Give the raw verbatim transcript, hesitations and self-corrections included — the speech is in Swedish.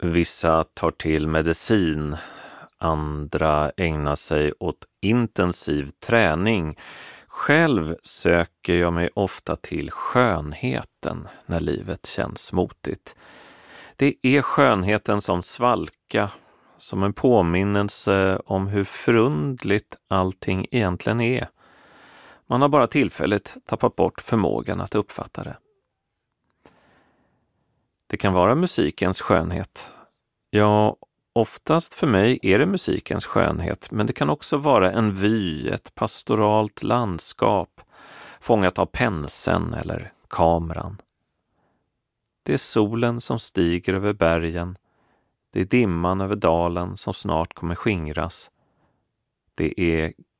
Vissa tar till medicin, andra ägnar sig åt intensiv träning. Själv söker jag mig ofta till skönheten när livet känns motigt. Det är skönheten som svalka, som en påminnelse om hur förundligt allting egentligen är. Man har bara tillfälligt tappat bort förmågan att uppfatta det. Det kan vara musikens skönhet. Ja, oftast för mig är det musikens skönhet, men det kan också vara en vy, ett pastoralt landskap, fångat av penseln eller kameran. Det är solen som stiger över bergen, det är dimman över dalen som snart kommer skingras. Det är